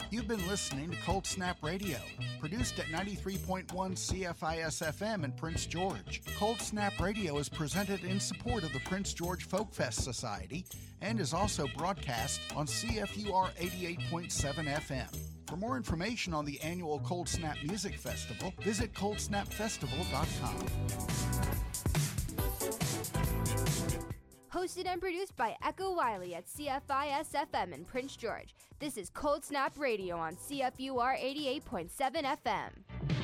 You've been listening to Cold Snap Radio, produced at 93.1 CFIS-FM in Prince George. Cold Snap Radio is presented in support of the Prince George Folk Fest Society and is also broadcast on CFUR 88.7 FM. For more information on the annual Cold Snap Music Festival, visit coldsnapfestival.com. Hosted and produced by Echo Wiley at CFIS-FM in Prince George. This is Cold Snap Radio on CFUR 88.7 FM.